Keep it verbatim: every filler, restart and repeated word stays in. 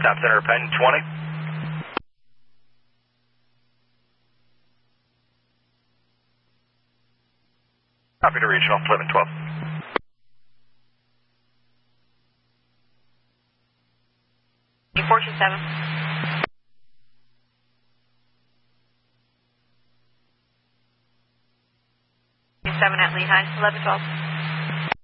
Top Center, Penn twenty. Copy to regional, eleven twelve. four two seven. seven at Lehigh, eleven twelve.